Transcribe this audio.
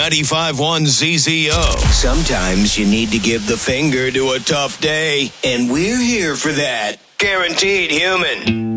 95.1 ZZO. Sometimes you need to give the finger to a tough day, and we're here for that. Guaranteed Human.